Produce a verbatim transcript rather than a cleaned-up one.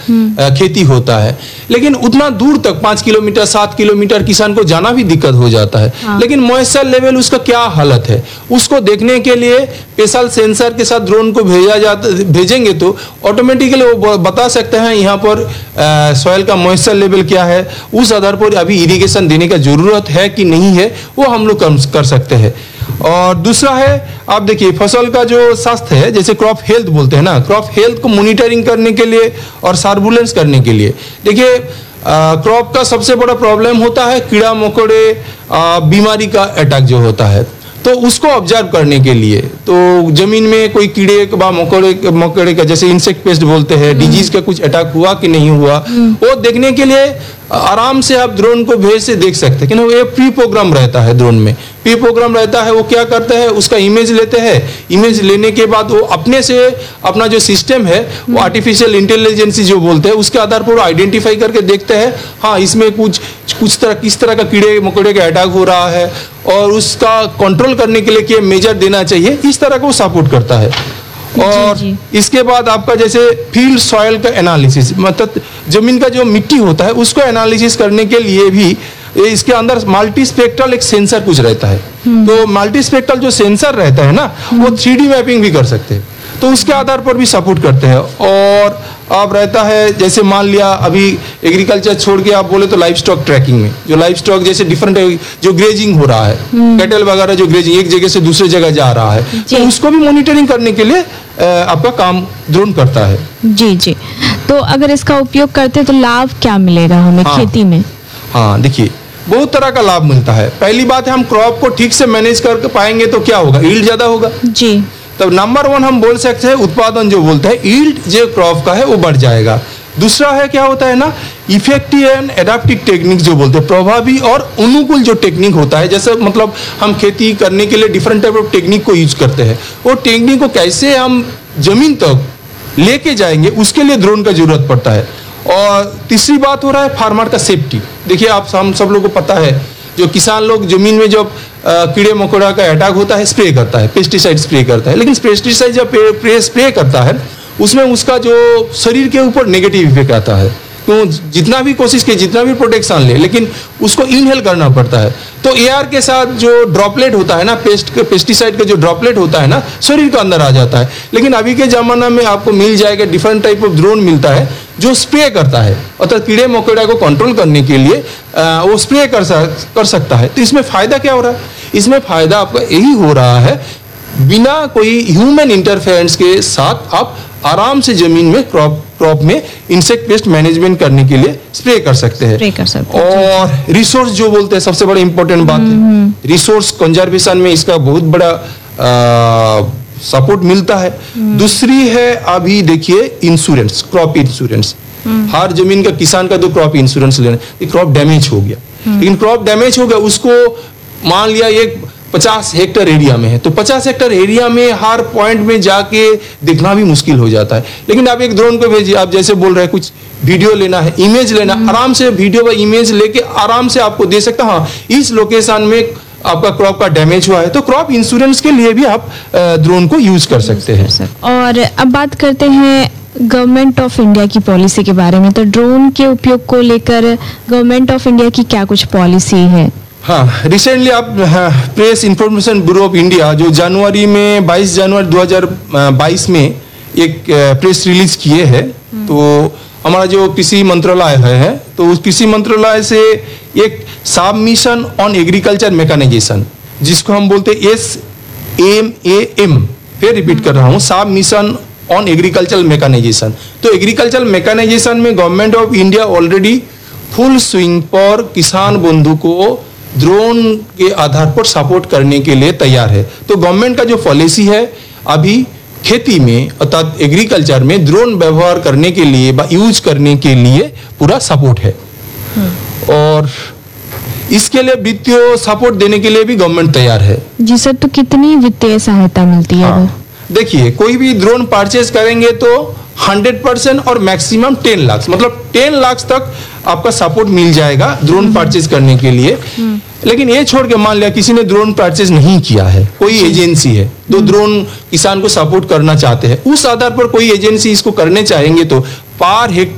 खेती होता है, लेकिन उतना दूर तक पाँच किलोमीटर सात किलोमीटर किसान को जाना भी दिक्कत हो जाता है। हाँ। लेकिन मॉइस्चर लेवल उसका क्या हालत है, उसको देखने के लिए स्पेशल सेंसर के साथ ड्रोन को भेजा जाता भेजेंगे तो ऑटोमेटिकली वो बता सकते हैं यहाँ पर सॉइल का मॉइस्चर लेवल क्या है। उस आधार पर अभी इरिगेशन देने का जरूरत है कि नहीं है वो हम लोग कर सकते हैं। और दूसरा है, आप देखिए फसल का जो स्वास्थ्य है, जैसे क्रॉप हेल्थ बोलते हैं ना, क्रॉप हेल्थ को मॉनिटरिंग करने के लिए और सर्विलेंस करने के लिए, देखिए क्रॉप का सबसे बड़ा प्रॉब्लम होता है कीड़ा मकोड़े बीमारी का अटैक जो होता है, तो उसको ऑब्जर्व करने के लिए तो जमीन में कोई कीड़े व मकोड़े मकोड़े का जैसे इंसेक्ट पेस्ट बोलते हैं, डिजीज का कुछ अटैक हुआ कि नहीं हुआ, वो देखने के लिए आराम से आप ड्रोन को भेज से देख सकते हैं। क्योंकि ये प्री प्रोग्राम रहता है, ड्रोन में प्री प्रोग्राम रहता है। वो क्या करते हैं, उसका इमेज लेते हैं, इमेज लेने के बाद वो अपने से अपना जो सिस्टम है वो आर्टिफिशियल इंटेलिजेंस जो बोलते हैं उसके आधार पर वो आइडेंटिफाई करके देखते हैं, हाँ इसमें कुछ कुछ तरह किस तरह का कीड़े मकोड़े का अटैक हो रहा है और उसका कंट्रोल करने के लिए क्या मेजर देना चाहिए, इस तरह को सपोर्ट करता है। और जी जी। इसके बाद आपका जैसे फील्ड सॉइल का एनालिसिस, मतलब जमीन का जो मिट्टी होता है उसको एनालिसिस करने के लिए भी इसके अंदर मल्टी स्पेक्ट्रल एक सेंसर कुछ रहता है। तो मल्टी स्पेक्ट्रल जो सेंसर रहता है ना वो थ्री डी मैपिंग भी कर सकते हैं, तो उसके आधार पर भी सपोर्ट करते हैं। और अब रहता है जैसे मान लिया अभी एग्रीकल्चर छोड़ के आप बोले तो लाइव स्टॉक ट्रैकिंग में, जो लाइव स्टॉक जैसे डिफरेंट जो ग्रेजिंग हो रहा है, कैटल वगैरह जो ग्रेजिंग एक जगह से दूसरे जगह जा रहा है, तो उसको भी मॉनिटरिंग करने के लिए आपका काम ड्रोन करता है। जी जी। तो अगर इसका उपयोग करते तो लाभ क्या मिलेगा हमें हाँ, खेती में? हाँ देखिए बहुत तरह का लाभ मिलता है। पहली बात है हम क्रॉप को ठीक से मैनेज कर पाएंगे तो क्या होगा, यील्ड ज्यादा होगा जी। तब नंबर वन हम बोल सकते हैं उत्पादन जो बोलते हैं यील्ड जो क्रॉप का है वो बढ़ जाएगा। दूसरा है क्या होता है ना इफेक्टिव एंड एडाप्टिव टेक्निक जो बोलते हैं, प्रभावी और अनुकूल जो टेक्निक होता है, जैसे मतलब हम खेती करने के लिए डिफरेंट टाइप ऑफ टेक्निक को यूज करते हैं, वो टेक्निक को कैसे हम जमीन तक लेके जाएंगे उसके लिए ड्रोन का जरूरत पड़ता है। और तीसरी बात हो रहा है फार्मर का सेफ्टी। देखिए आप हम सब लोगों को पता है जो किसान लोग जमीन में जो कीड़े मकोड़ा का अटैक होता है स्प्रे करता है, पेस्टिसाइड स्प्रे करता है, लेकिन पेस्टिसाइड जब स्प्रे करता है उसमें उसका जो शरीर के ऊपर नेगेटिव इफेक्ट आता है। तो जितना भी कोशिश की जितना भी प्रोटेक्शन ले लेकिन उसको इनहेल करना पड़ता है। तो एयर के साथ जो ड्रॉपलेट होता है ना, पेस्ट पेस्टिसाइड का जो ड्रॉपलेट होता है ना शरीर के अंदर आ जाता है। लेकिन अभी के जमाना में आपको मिल जाएगा डिफरेंट टाइप ऑफ ड्रोन मिलता है जो स्प्रे करता है, अर्थात कीड़े मकोड़ा को कंट्रोल करने के लिए आ, वो स्प्रे कर सक, कर सकता है। तो इसमें फायदा क्या हो रहा है, इसमें फायदा आपका यही हो रहा है बिना कोई ह्यूमन इंटरफेरेंस के साथ आप आराम से जमीन में क्रॉप क्रॉप में इंसेक्ट पेस्ट मैनेजमेंट करने के लिए स्प्रे कर सकते हैं। स्प्रे कर सकते हैं। और रिसोर्स जो बोलते हैं सबसे बड़ा इंपॉर्टेंट बात है, रिसोर्स कंजर्वेशन में इसका बहुत बड़ा सपोर्ट मिलता है। दूसरी है अभी देखिए इंश्योरेंस, क्रॉप इंश्योरेंस। हर जमीन का किसान का तो क्रॉप इंश्योरेंस लेना, क्रॉप डैमेज हो गया लेकिन क्रॉप डैमेज हो गया उसको मान लिया एक पचास हेक्टेयर एरिया में है तो पचास हेक्टेयर एरिया में हर पॉइंट में जाके देखना भी मुश्किल हो जाता है। लेकिन आप एक ड्रोन को भेजिए, आप जैसे बोल रहे हैं कुछ वीडियो लेना है, इमेज लेना, आराम से वीडियो व इमेज लेके आराम से आपको दे सकता हाँ इस लोकेशन में आपका क्रॉप का डैमेज हुआ है। तो क्रॉप इंश्योरेंस के लिए भी आप ड्रोन को यूज कर सकते हैं। और अब बात करते हैं गवर्नमेंट ऑफ इंडिया की पॉलिसी के बारे में। तो ड्रोन के उपयोग को लेकर गवर्नमेंट ऑफ इंडिया की क्या कुछ पॉलिसी है? हाँ रिसेंटली आप हाँ, press information bureau of India जो जनवरी में बाईस जनवरी दो हज़ार बाईस में एक प्रेस रिलीज किए हैं। तो हमारा जो कृषि मंत्रालय है तो उस कृषि मंत्रालय से एक सब मिशन ऑन एग्रीकल्चर मैकेनाइजेशन जिसको हम बोलते हैं एस एम ए एम, फिर रिपीट कर रहा हूँ, सब मिशन ऑन एग्रीकल्चर मैकेनाइजेशन। तो एग्रीकल्चर मैकेनाइजेशन में government of India already full swing पर किसान बंधु को ड्रोन के आधार पर सपोर्ट करने के लिए तैयार है। तो गवर्नमेंट का जो पॉलिसी है अभी खेती में अर्थात एग्रीकल्चर में ड्रोन व्यवहार करने के लिए यूज करने के लिए पूरा सपोर्ट है। और इसके लिए वित्तीय सपोर्ट देने के लिए भी गवर्नमेंट तैयार है। जी सर, तो कितनी वित्तीय सहायता मिलती है? हाँ, देखिए कोई भी ड्रोन परचेज करेंगे तो हंड्रेड परसेंट और मैक्सिमम टेन लाख मतलब टेन लाख तक आपका सपोर्ट मिल जाएगा ड्रोन परचेज करने के लिए। लेकिन ये छोड़ के मान लिया किसी ने ड्रोन परचेज नहीं किया है, कोई एजेंसी है तो ड्रोन किसान को सपोर्ट करना चाहते हैं, उस आधार पर कोई एजेंसी इसको करने चाहेंगे तो पर हेक्टेयर